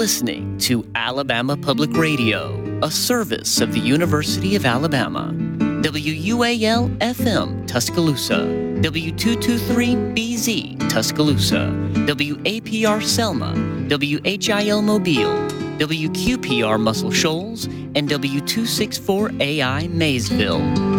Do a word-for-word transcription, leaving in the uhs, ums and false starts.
listening to Alabama Public Radio, a service of the University of Alabama. W U A L F M Tuscaloosa, W two twenty-three B Z Tuscaloosa, W A P R Selma, W H I L Mobile, W Q P R Muscle Shoals, and W two sixty-four A I Maysville.